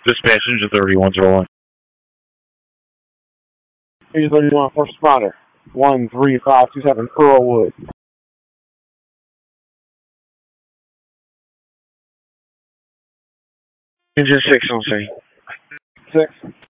Dispatch Engine 31's rolling. Engine 31, first responder. 13527 Earlwood. Engine 6 on scene. 6.